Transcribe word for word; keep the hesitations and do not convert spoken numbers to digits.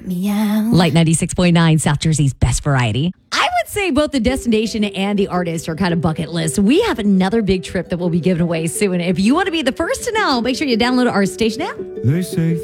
meow. Light ninety-six point nine, South Jersey's best variety. I would say both the destination and the artist are kind of bucket list. We have another big trip that will be given away soon. If you want to be the first to know, make sure you download our station app. They say